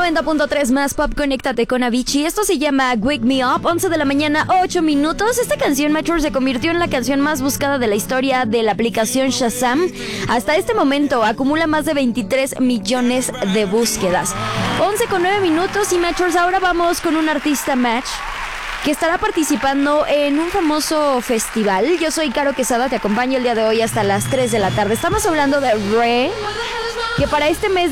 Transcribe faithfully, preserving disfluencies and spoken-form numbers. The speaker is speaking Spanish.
noventa punto tres más Pop, conéctate con Avicii. Esto se llama Wake Me Up, once de la mañana, ocho minutos. Esta canción, Metro, se convirtió en la canción más buscada de la historia de la aplicación Shazam. Hasta este momento acumula más de veintitrés millones de búsquedas. once con nueve minutos y Metros, ahora vamos con un artista match que estará participando en un famoso festival. Yo soy Caro Quesada, te acompaño el día de hoy hasta las tres de la tarde. Estamos hablando de Re, que para este mes